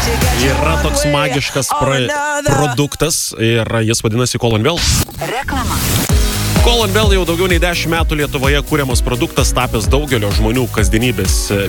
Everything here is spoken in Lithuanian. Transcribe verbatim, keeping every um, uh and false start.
Yra toks magiškas pra... produktas ir jis vadinasi Call and Bell. Reklama. Call and Bell jau daugiau nei dešimt metų Lietuvoje kuriamas produktas, tapęs daugelio žmonių kasdienybės